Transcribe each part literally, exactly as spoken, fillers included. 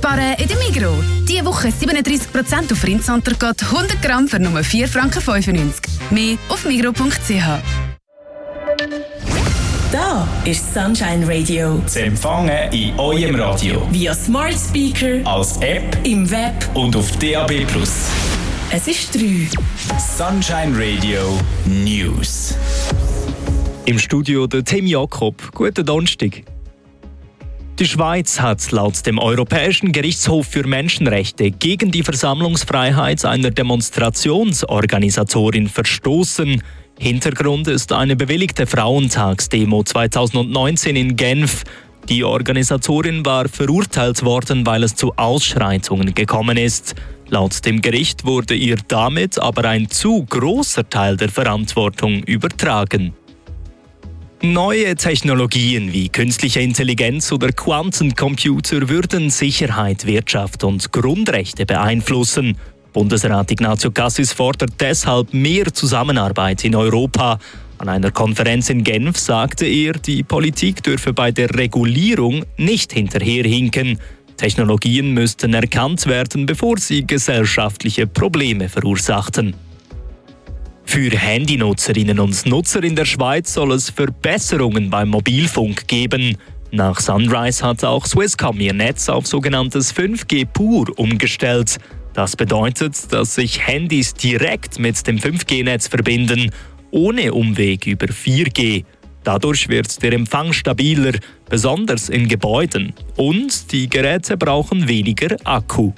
Sparen in der Migros. Diese Woche siebenunddreissig Prozent auf Rindsontergott, hundert Gramm für nur vier Franken fünfundneunzig. Mehr auf migros punkt c h. Da ist Sunshine Radio. Zu empfangen in eurem Radio. Via Smart Speaker, als App, im Web und auf D A B plus. Es ist drei. Sunshine Radio News. Im Studio der Tim Jakob. Guten Donnerstag. Die Schweiz hat laut dem Europäischen Gerichtshof für Menschenrechte gegen die Versammlungsfreiheit einer Demonstrationsorganisatorin verstoßen. Hintergrund ist eine bewilligte Frauentagsdemo zweitausendneunzehn in Genf. Die Organisatorin war verurteilt worden, weil es zu Ausschreitungen gekommen ist. Laut dem Gericht wurde ihr damit aber ein zu großer Teil der Verantwortung übertragen. Neue Technologien wie künstliche Intelligenz oder Quantencomputer würden Sicherheit, Wirtschaft und Grundrechte beeinflussen. Bundesrat Ignazio Cassis fordert deshalb mehr Zusammenarbeit in Europa. An einer Konferenz in Genf sagte er, die Politik dürfe bei der Regulierung nicht hinterherhinken. Technologien müssten erkannt werden, bevor sie gesellschaftliche Probleme verursachten. Für Handynutzerinnen und Nutzer in der Schweiz soll es Verbesserungen beim Mobilfunk geben. Nach Sunrise hat auch Swisscom ihr Netz auf sogenanntes fünf G pur umgestellt. Das bedeutet, dass sich Handys direkt mit dem fünf G Netz verbinden, ohne Umweg über vier G. Dadurch wird der Empfang stabiler, besonders in Gebäuden. Und die Geräte brauchen weniger Akku.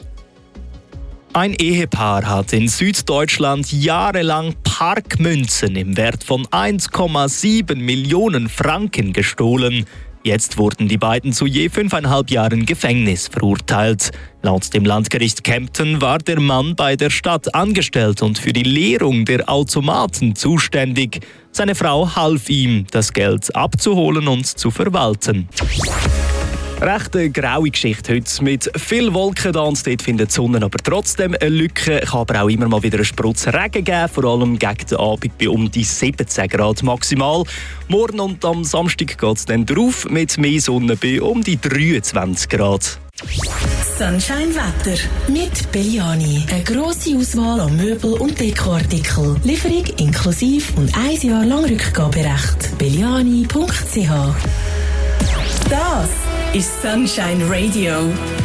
Ein Ehepaar hat in Süddeutschland jahrelang Parkmünzen im Wert von eins Komma sieben Millionen Franken gestohlen. Jetzt wurden die beiden zu je fünfeinhalb Jahren Gefängnis verurteilt. Laut dem Landgericht Kempten war der Mann bei der Stadt angestellt und für die Leerung der Automaten zuständig. Seine Frau half ihm, das Geld abzuholen und zu verwalten. Recht eine graue Geschichte heute mit viel Wolken da und dort findet die Sonne aber trotzdem eine Lücke. Kann aber auch immer mal wieder eine Spritze Regen geben, vor allem gegen den Abend bei um die siebzehn Grad maximal. Morgen und am Samstag geht es dann drauf mit mehr Sonne bei um die dreiundzwanzig Grad. Sunshine Wetter mit Belliani. Eine grosse Auswahl an Möbel- und Dekoartikeln. Lieferung inklusive und ein Jahr lang Rückgaberecht. belliani punkt c h. Das ist Sunshine Radio.